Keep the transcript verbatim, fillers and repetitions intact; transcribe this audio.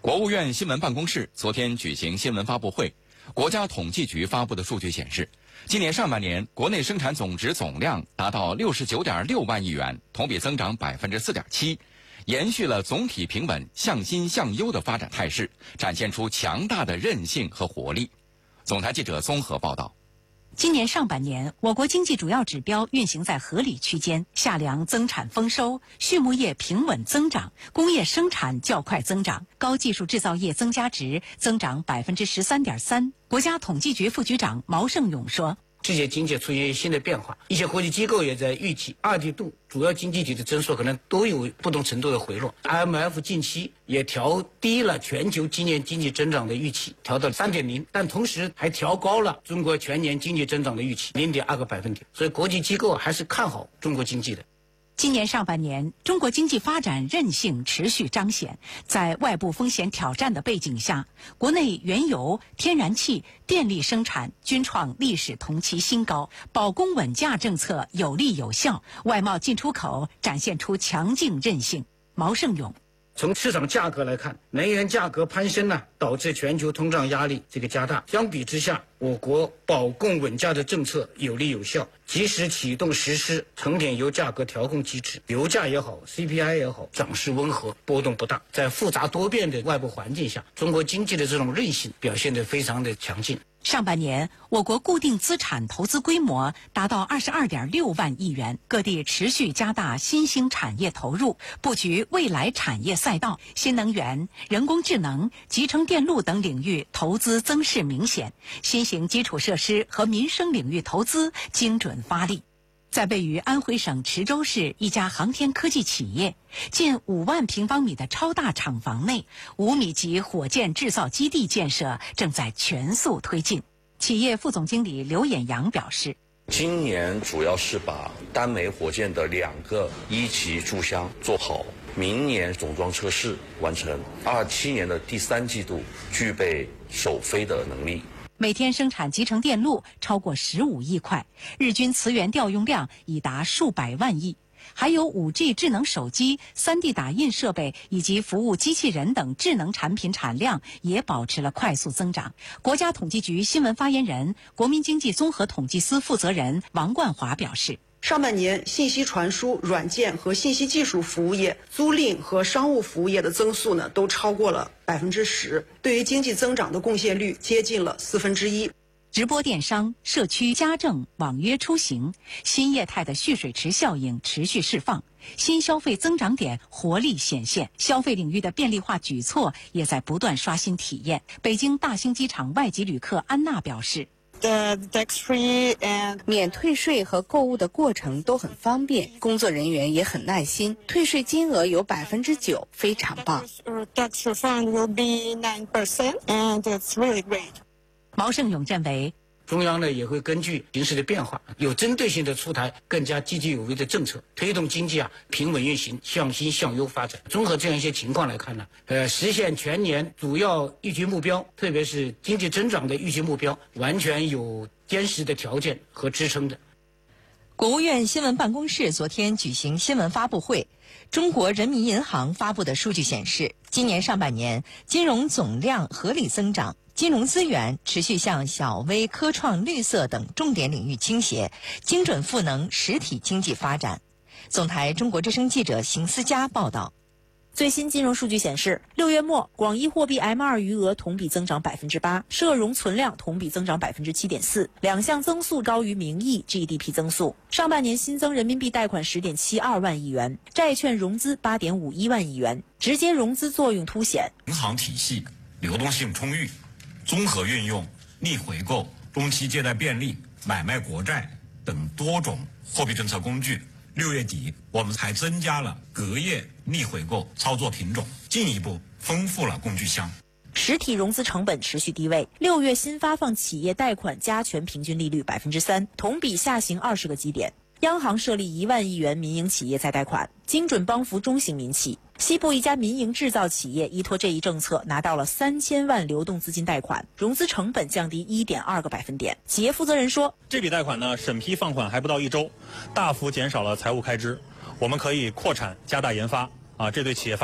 国务院新闻办公室昨天举行新闻发布会，国家统计局发布的数据显示，今年上半年国内生产总值总量达到六十九点六万亿元，同比增长百分之四点七，延续了总体平稳、向新向优的发展态势，展现出强大的韧性和活力。总台记者综合报道。 今年上半年，我国经济主要指标运行在合理区间，夏粮增产丰收，畜牧业平稳增长，工业生产较快增长，高技术制造业增加值增长百分之十三点三。国家统计局副局长毛盛勇说：“ 世界经济出现新的变化，一些国际机构也在预计二季度主要经济体的增速可能都有不同程度的回落。I M F 近期也调低了全球今年经济增长的预期，调到 三点零， 但同时还调高了中国全年经济增长的预期 零点二 个百分点。所以国际机构还是看好中国经济的。” 今年上半年，中国经济发展韧性持续彰显。在外部风险挑战的背景下，国内原油、天然气、电力生产均创历史同期新高，保供稳价政策有力有效，外贸进出口展现出强劲韧性。毛盛勇。 从市场价格来看，能源价格攀升呢，导致全球通胀压力这个加大。相比之下，我国保供稳价的政策有力有效，及时启动实施成品油价格调控机制，油价也好 ，C P I 也好，涨势温和，波动不大。在复杂多变的外部环境下，中国经济的这种韧性表现得非常的强劲。 上半年，我国固定资产投资规模达到 二十二点六万亿元，各地持续加大新兴产业投入，布局未来产业赛道，新能源、人工智能、集成电路等领域投资增势明显，新型基础设施和民生领域投资精准发力。在位于安徽省池州市一家航天科技企业，近五万平方米的超大厂房内，五米级火箭制造基地建设正在全速推进。企业副总经理刘衍阳表示， 今年主要是把单枚火箭的两个一级注箱做好，明年总装测试完成，二七年的第三季度具备首飞的能力。 每天生产集成电路超过十五亿块，日均磁源调用量已达数百万亿。还有 五 G 智能手机、三 D 打印设备以及服务机器人等智能产品产量也保持了快速增长。国家统计局新闻发言人、国民经济综合统计司负责人王冠华表示， 上半年信息传输、软件和信息技术服务业、租赁和商务服务业的增速呢，都超过了百分之十，对于经济增长的贡献率接近了四分之一。 直播电商、社区家政、网约出行，新业态的蓄水池效应持续释放，新消费增长点活力显现，消费领域的便利化举措也在不断刷新体验。北京大兴机场外籍旅客安娜表示， 免退税和购物的过程都很方便，工作人员也很耐心，退税金额有百分之九，非常棒。 毛盛勇认为， 中央呢也会根据形势的变化，有针对性的出台更加积极有为的政策，推动经济啊平稳运行，向新向优发展。综合这样一些情况来看呢，呃，实现全年主要预期目标，特别是经济增长的预期目标，完全有坚实的条件和支撑的。 国务院新闻办公室昨天举行新闻发布会，中国人民银行发布的数据显示，今年上半年金融总量合理增长，金融资源持续向小微科创绿色等重点领域倾斜，精准赋能实体经济发展。总台中国之声记者邢思佳报道。 最新金融数据显示，六月末广义货币 M 二 余额同比增长百分之八，社融存量同比增长百分之七点四，两项增速高于名义 G D P 增速。上半年新增人民币贷款十点七二万亿元，债券融资八点五一万亿元，直接融资作用凸显。 银行体系流动性充裕，综合运用逆回购、中期借贷便利、买卖国债等多种货币政策工具。六月底，我们还增加了隔夜逆回购操作品种，进一步丰富了工具箱。 实体融资成本持续低位，六月新发放企业贷款加权平均利率百分之三，同比下行二十个基点。央行设立一万亿元民营企业再贷款，精准帮扶中型民企。西部一家民营制造企业依托这一政策，拿到了三千万流动资金贷款，融资成本降低一点二个百分点。企业负责人说， 这笔贷款呢，审批放款还不到一周，大幅减少了财务开支，我们可以扩产加大研发啊，这对企业发